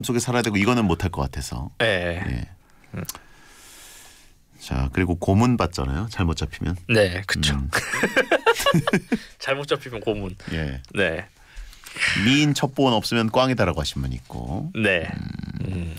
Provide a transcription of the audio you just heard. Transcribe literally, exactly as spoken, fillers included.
속에 살아야 되고 이거는 못할 것 같아서. 네. 예. 음. 자 그리고 고문 받잖아요. 잘못 잡히면. 네, 그렇죠. 음. 잘못 잡히면 고문. 예. 네. 미인 첩보원 없으면 꽝이다라고 하신 분 있고. 네. 음.